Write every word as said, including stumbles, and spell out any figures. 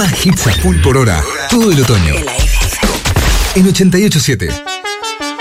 Más hits a full por hora. Todo el otoño. En ochenta y ocho punto siete.